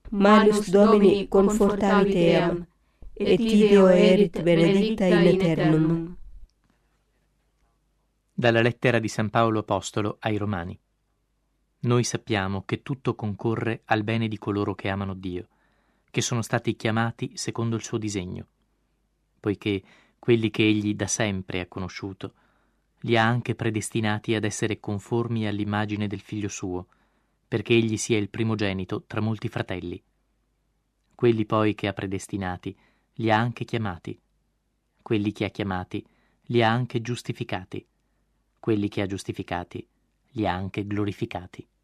Manus Domini confortavit eam, et ideo erit benedicta in aeternum. Dalla lettera di San Paolo Apostolo ai Romani. Noi sappiamo che tutto concorre al bene di coloro che amano Dio, che sono stati chiamati secondo il suo disegno, poiché quelli che egli da sempre ha conosciuto li ha anche predestinati ad essere conformi all'immagine del figlio suo, perché egli sia il primogenito tra molti fratelli. Quelli poi che ha predestinati li ha anche chiamati, quelli che ha chiamati li ha anche giustificati, quelli che ha giustificati li ha anche glorificati.